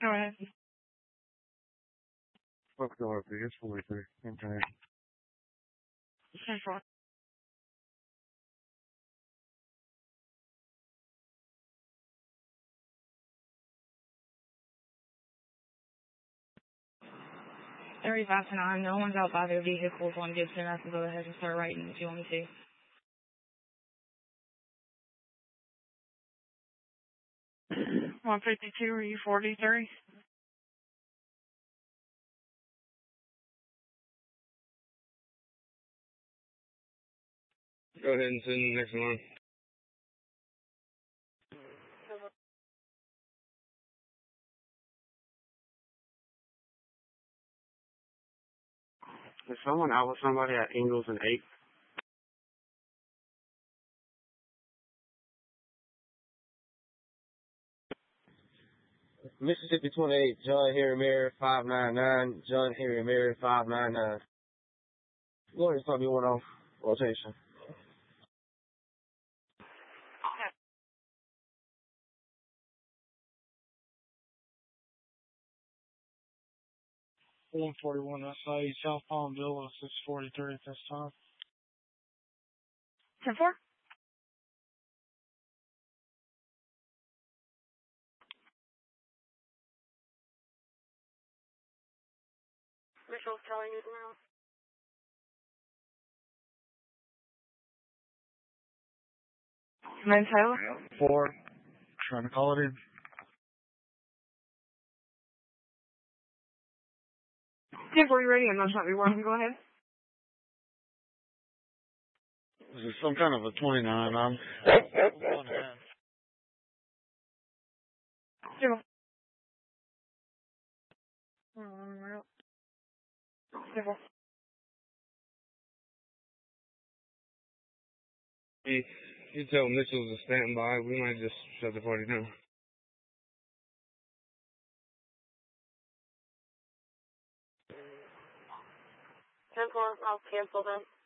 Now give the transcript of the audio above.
Go ahead. Fuck the RP, it's 43. Okay. 10-4. Very fast and on. No one's out by their vehicles on Gibson. I can go ahead and start writing if you want me to. $152, are you 43? Go ahead and send the next one. Is someone out with somebody at Ingalls and 8th? Mississippi 28, John Harry Mary 599, John Harry Mary 599. Go ahead and start me one off rotation. Okay. 141, I saw you, South Palmville, 643 at this time. 10-4. Rachel's telling you now. Command Taylor? 4. Trying to call it in. 10-4, you ready? I'm not sure you're working. Go ahead. This is some kind of a 29. I'm 0. 0. You tell Mitchell to stand by. We might just shut the party down. 10-4, I'll cancel them.